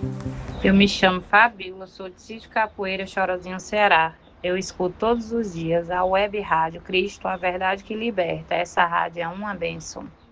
Eu me chamo Fabíola, sou de Sítio Capoeira, Chorozinho, Ceará. Eu escuto todos os dias a web rádio Cristo, a verdade que liberta. Essa rádio é uma bênção.